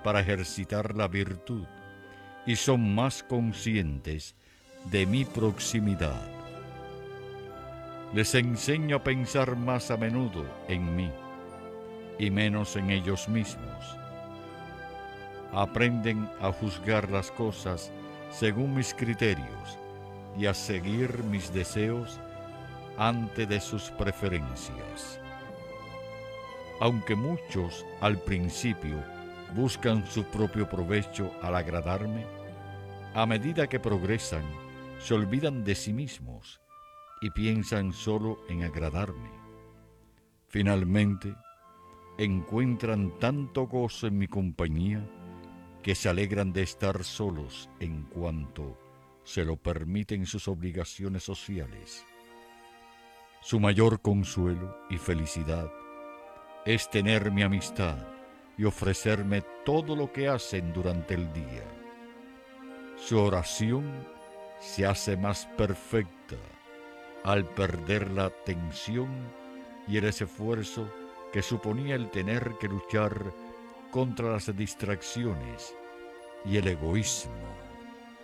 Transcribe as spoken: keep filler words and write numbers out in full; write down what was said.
para ejercitar la virtud y son más conscientes de mi proximidad. Les enseño a pensar más a menudo en mí y menos en ellos mismos. Aprenden a juzgar las cosas según mis criterios y a seguir mis deseos antes de sus preferencias. Aunque muchos al principio buscan su propio provecho al agradarme, a medida que progresan se olvidan de sí mismos y piensan solo en agradarme. Finalmente, encuentran tanto gozo en mi compañía que se alegran de estar solos en cuanto se lo permiten sus obligaciones sociales. Su mayor consuelo y felicidad es tener mi amistad y ofrecerme todo lo que hacen durante el día. Su oración se hace más perfecta al perder la tensión y el esfuerzo que suponía el tener que luchar contra las distracciones y el egoísmo.